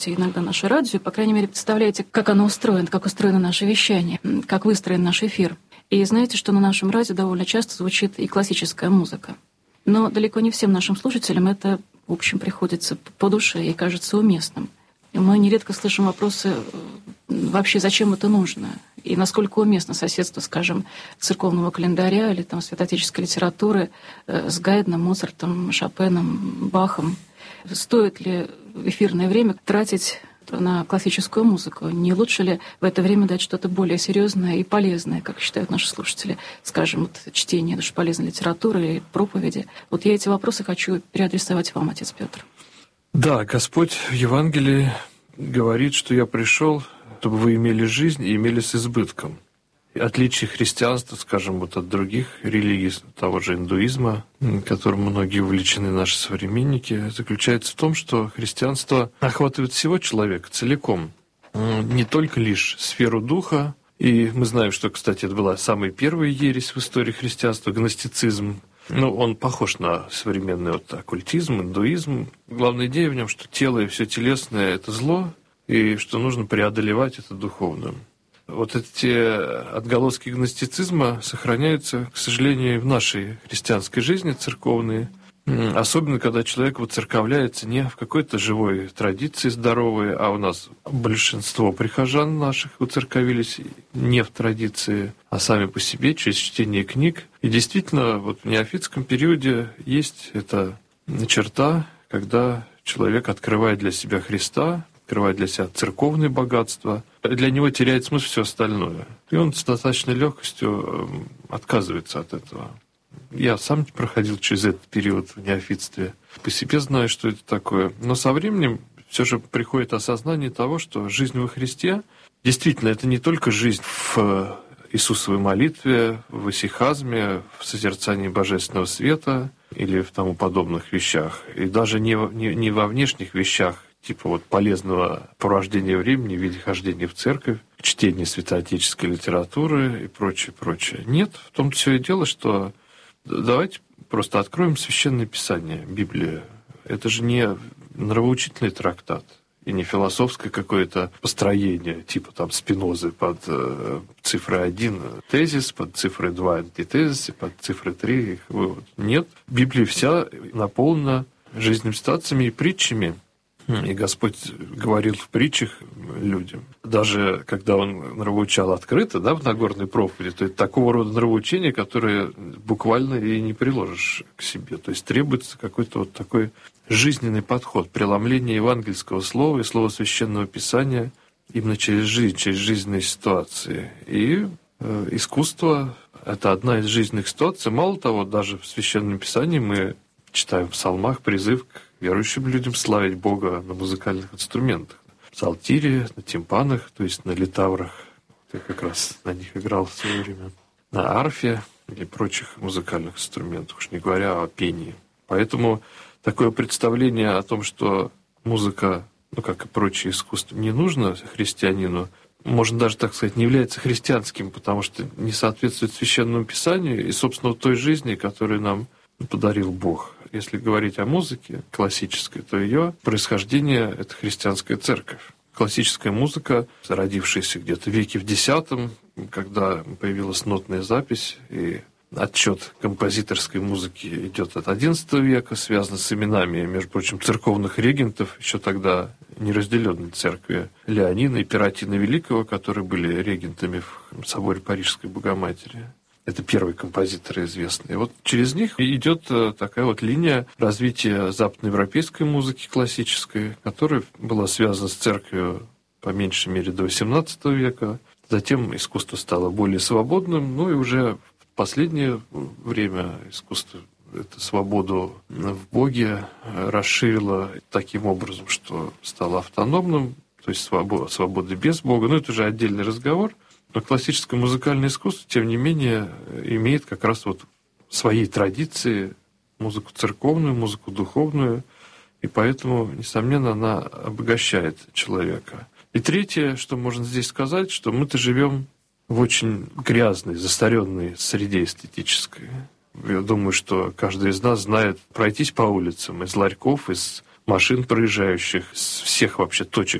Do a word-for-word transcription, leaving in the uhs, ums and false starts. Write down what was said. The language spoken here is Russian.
иногда наше радио, по крайней мере, представляете, как оно устроено, как устроено наше вещание, как выстроен наш эфир. И знаете, что на нашем радио довольно часто звучит и классическая музыка. Но далеко не всем нашим слушателям это, в общем, приходится по душе и кажется уместным. И мы нередко слышим вопросы вообще, зачем это нужно, и насколько уместно соседство, скажем, церковного календаря или там святоотеческой литературы с Гайдном, Моцартом, Шопеном, Бахом. Стоит ли эфирное время тратить на классическую музыку? Не лучше ли в это время дать что-то более серьезное и полезное, как считают наши слушатели, скажем, вот, чтение душеполезной литературы или проповеди? Вот я эти вопросы хочу переадресовать вам, отец Петр. Да, Господь в Евангелии говорит, что я пришел, чтобы вы имели жизнь и имели с избытком. Отличие христианства, скажем, вот от других религий, того же индуизма, которым многие увлечены наши современники, заключается в том, что христианство охватывает всего человека целиком, не только лишь сферу духа. И мы знаем, что, кстати, это была самая первая ересь в истории христианства, гностицизм. Ну, он похож на современный вот оккультизм, индуизм. Главная идея в нем, что тело и все телесное – это зло, и что нужно преодолевать это духовным. Вот эти отголоски гностицизма сохраняются, к сожалению, и в нашей христианской жизни церковной, особенно когда человек воцерковляется не в какой-то живой традиции здоровой, а у нас большинство прихожан наших воцерковились не в традиции, а сами по себе, через чтение книг. И действительно, вот в неофитском периоде есть эта черта, когда человек открывает для себя Христа, открывает для себя церковные богатства, для него теряет смысл все остальное. И он с достаточной легкостью отказывается от этого. Я сам проходил через этот период в неофитстве. По себе знаю, что это такое. Но со временем все же приходит осознание того, что жизнь во Христе действительно это не только жизнь в Иисусовой молитве, в исихазме, в созерцании божественного света или в тому подобных вещах. И даже не, не, не во внешних вещах, типа вот полезного порождения времени в виде хождения в церковь, чтения святоотеческой литературы и прочее, прочее. Нет, в том-то все и дело, что давайте просто откроем Священное Писание, Библию. Это же не нравоучительный трактат и не философское какое-то построение, типа там Спинозы под э, цифрой один тезис, под цифрой два антитезис, под цифрой три их вывод. Нет, Библия вся наполнена жизненными ситуациями и притчами. И Господь говорил в притчах людям. Даже когда Он нравоучал открыто, да, в Нагорной проповеди, то это такого рода нравоучение, которое буквально и не приложишь к себе. То есть требуется какой-то вот такой жизненный подход, преломление евангельского слова и слова Священного Писания именно через жизнь, через жизненные ситуации. И э, искусство — это одна из жизненных ситуаций. Мало того, даже в Священном Писании мы читаем в псалмах призыв к верующим людям славить Бога на музыкальных инструментах. В псалтире, на тимпанах, то есть на литаврах. Я как раз на них играл в свое время. На арфе или прочих музыкальных инструментах, уж не говоря о пении. Поэтому такое представление о том, что музыка, ну как и прочее искусство, не нужно христианину, можно даже, так сказать, не является христианским, потому что не соответствует Священному Писанию и, собственно, той жизни, которую нам подарил Бог. Если говорить о музыке классической, то ее происхождение — это христианская церковь. Классическая музыка, зародившаяся где-то в веке в десятом, когда появилась нотная запись, и отчет композиторской музыки идет от одиннадцатого века, связан с именами, между прочим, церковных регентов, еще тогда неразделенной церкви, Леонина и Пиратина Великого, которые были регентами в соборе Парижской Богоматери. Это первые композиторы известные. Вот через них идет такая вот линия развития западноевропейской музыки классической, которая была связана с церковью по меньшей мере до восемнадцатого века. Затем искусство стало более свободным, ну и уже в последнее время искусство эту свободу в Боге расширило таким образом, что стало автономным, то есть свобода, свобода без Бога. Ну, это уже отдельный разговор. Но классическое музыкальное искусство, тем не менее, имеет как раз вот свои традиции, музыку церковную, музыку духовную, и поэтому, несомненно, она обогащает человека. И третье, что можно здесь сказать, что мы-то живем в очень грязной, застаренной среде эстетической. Я думаю, что каждый из нас знает пройтись по улицам из ларьков, из машин проезжающих, с всех вообще точек